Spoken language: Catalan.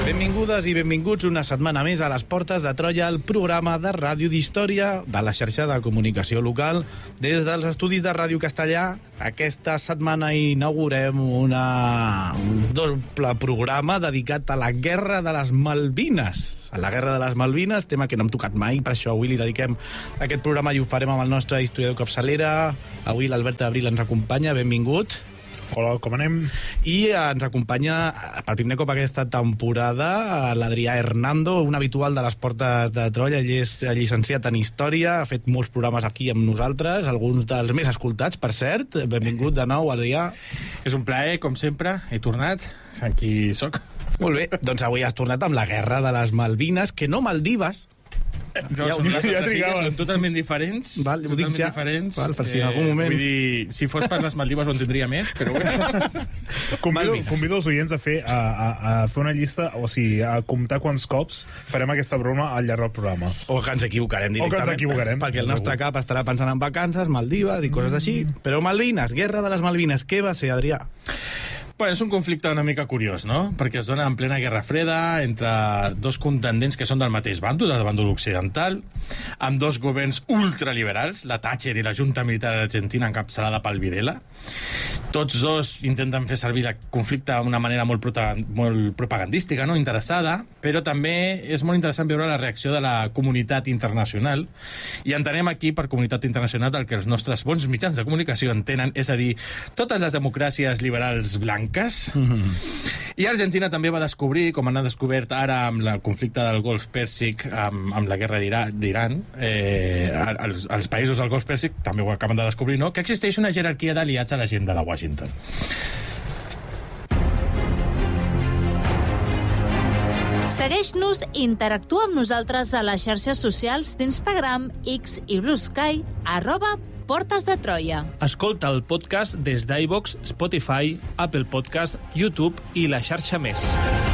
Benvingudes i benvinguts una setmana més a les Portes de Troia, el programa de ràdio d'història de la xarxa de comunicació local. Des dels estudis de Ràdio Castellà, aquesta setmana inaugurem un doble programa dedicat a la Guerra de les Malvines. A la Guerra de les Malvines, tema que no hem tocat mai, per això avui li dediquem aquest programa i ho farem amb el nostre historiador capçalera. Avui l'Albert Abril ens acompanya, benvingut. Hola, com anem? I ens acompanya per primer cop aquesta temporada l'Adrià Hernando, un habitual de les Portes de Troia. Ell és llicenciat en Història, ha fet molts programes aquí amb nosaltres, alguns dels més escoltats, per cert. Benvingut de nou, Adrià. És un plaer, com sempre, he tornat, aquí soc. Molt bé, doncs avui has tornat amb la Guerra de les Malvines, que no Maldives. No, ja són totalment diferents. Val, ho dic ja. Diferents. Val, per si en algun moment... Vull dir, si fos per les Maldives ho entendria més, però bueno. Convido els oients a fer una llista, o sigui, a comptar quants cops farem aquesta broma al llarg del programa. O que ens equivocarem directament. Perquè el nostre cap estarà pensant en vacances, Maldives i coses així. Però Malvines, Guerra de les Malvines, què va ser, Adrià? Bueno, és un conflicte una mica curiós, no? Perquè es dona en plena Guerra Freda entre dos contendents que són del mateix bàndol, del bàndol occidental, amb dos governs ultraliberals, la Thatcher i la Junta Militar Argentina encapçalada pel Videla. Tots dos intenten fer servir el conflicte d'una manera molt propagandística, no? Interessada, però també és molt interessant veure la reacció de la comunitat internacional, i entenem aquí per comunitat internacional el que els nostres bons mitjans de comunicació entenen, és a dir, totes les democràcies liberals blanques. I Argentina també va descobrir, com han descobert ara amb el conflicte del Golf Pèrsic, amb la guerra d'Iran, els països del Golf Pèrsic també ho acaben de descobrir, no? Que existeix una jerarquia d'aliats a l'agenda de Washington. Segueix-nos i interactua amb nosaltres a les xarxes socials d'Instagram, X i Blue Sky, @Portes de Troia. Escolta el podcast des d'iVoox, Spotify, Apple Podcast, YouTube i la xarxa més.